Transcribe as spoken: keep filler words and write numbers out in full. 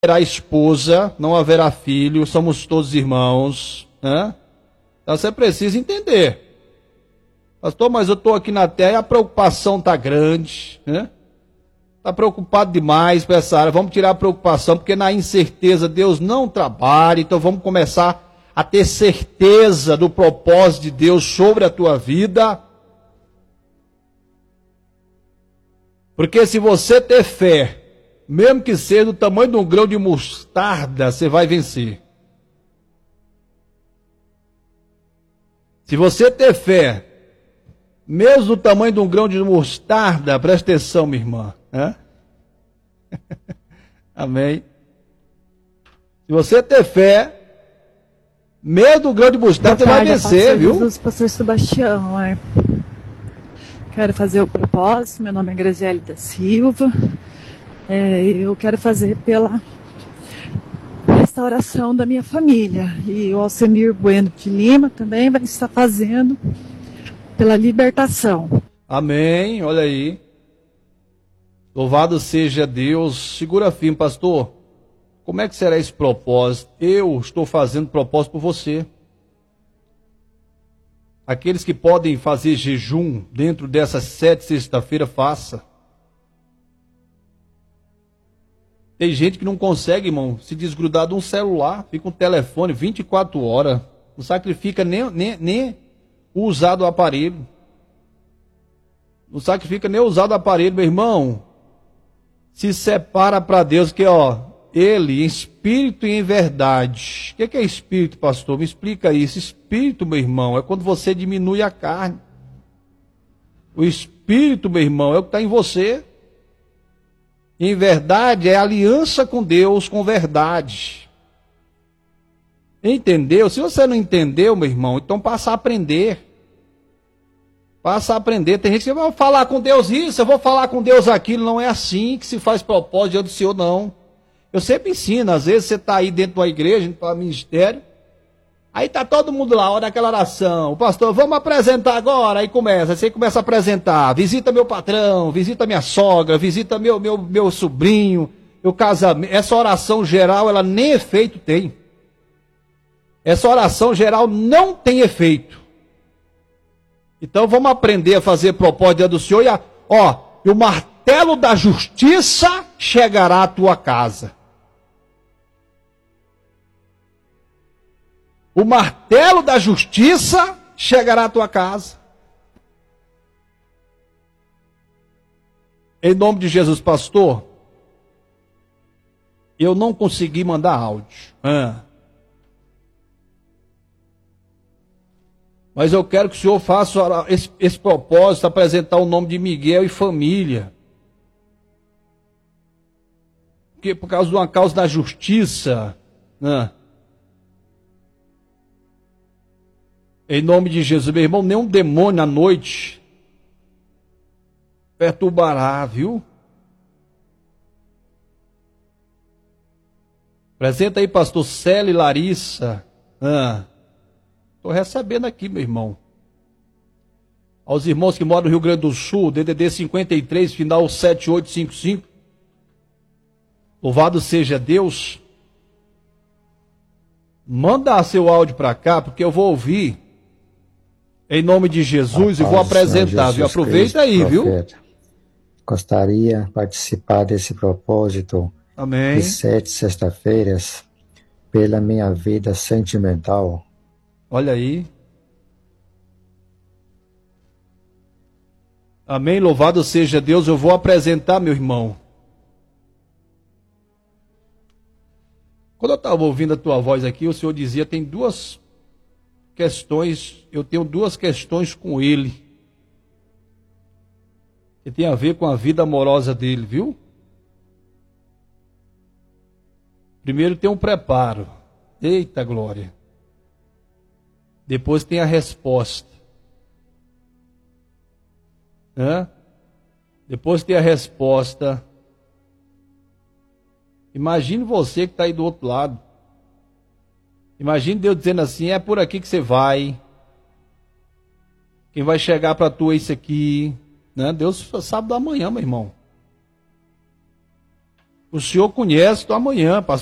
haverá esposa, não haverá filho, somos todos irmãos, né? Então você precisa entender. Pastor, mas eu estou aqui na terra e a preocupação está grande, né? Está preocupado demais para essa área, vamos tirar a preocupação, porque na incerteza Deus não trabalha, então vamos começar a ter certeza do propósito de Deus sobre a tua vida. Porque se você ter fé, mesmo que seja do tamanho de um grão de mostarda, você vai vencer. Se você ter fé, mesmo do tamanho de um grão de mostarda, presta atenção, minha irmã. Né? Amém. Se você ter fé, mesmo do grão de mostarda, você vai vencer, viu? Jesus, pastor Sebastião, é. Quero fazer o propósito, meu nome é Graziele da Silva. É, eu quero fazer pela restauração da minha família. E o Alcemir Bueno de Lima também vai estar fazendo pela libertação. Amém, olha aí. Louvado seja Deus. Segura firme, pastor. Como é que será esse propósito? Eu estou fazendo propósito por você. Aqueles que podem fazer jejum dentro dessas sete sexta-feira, faça. Tem gente que não consegue, irmão, se desgrudar de um celular, fica um telefone vinte e quatro horas, não sacrifica nem, nem, nem o usar do aparelho. Não sacrifica nem o usar do aparelho, meu irmão. Se separa para Deus, que ó, Ele, em espírito e em verdade. O que é espírito, pastor? Me explica isso. Espírito, meu irmão, é quando você diminui a carne. O espírito, meu irmão, é o que está em você. Em verdade, é aliança com Deus, com verdade. Entendeu? Se você não entendeu, meu irmão, então passa a aprender. Passa a aprender. Tem gente que vai falar com Deus isso, eu vou falar com Deus aquilo. Não é assim que se faz propósito diante do Senhor, não. Eu sempre ensino, às vezes você está aí dentro de uma igreja, dentro do ministério, aí está todo mundo lá, hora daquela oração, o pastor, vamos apresentar agora, aí começa, aí você começa a apresentar, visita meu patrão, visita minha sogra, visita meu, meu, meu sobrinho, meu casamento. Essa oração geral, ela nem efeito tem. Essa oração geral não tem efeito. Então vamos aprender a fazer propósito diante do Senhor, e a, ó, e o martelo da justiça chegará à tua casa. O martelo da justiça chegará à tua casa. Em nome de Jesus, pastor, eu não consegui mandar áudio. Ah. Mas eu quero que o senhor faça esse, esse propósito, apresentar o nome de Miguel e família. Porque por causa de uma causa da justiça, né? Em nome de Jesus, meu irmão, nenhum demônio à noite perturbará, viu? Apresenta aí, pastor Célio e Larissa. Estou ah, recebendo aqui, meu irmão. Aos irmãos que moram no Rio Grande do Sul, D D D cinquenta e três, final sete oito cinco cinco. Louvado seja Deus. Manda seu áudio para cá, porque eu vou ouvir. Em nome de Jesus, e vou apresentar, viu? Aproveita aí, viu? Gostaria de participar desse propósito. Amém. De sete sexta-feiras, pela minha vida sentimental. Olha aí. Amém, louvado seja Deus. Eu vou apresentar, meu irmão. Quando eu estava ouvindo a tua voz aqui, o Senhor dizia, tem duas questões, eu tenho duas questões com ele, que tem a ver com a vida amorosa dele, viu? Primeiro tem um preparo, eita glória. Depois tem a resposta. Hã? Depois tem a resposta. Imagine você que está aí do outro lado. Imagine Deus dizendo assim, é por aqui que você vai. Quem vai chegar para tu é isso aqui. Né? Deus sabe do amanhã, meu irmão. O senhor conhece do amanhã, pastor.